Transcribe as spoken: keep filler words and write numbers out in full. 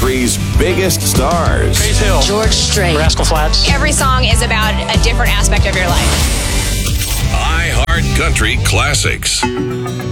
country's biggest stars. Faith Hill, George Strait, Rascal Flatts. Every song is about a different aspect of your life. iHeart Country Classics.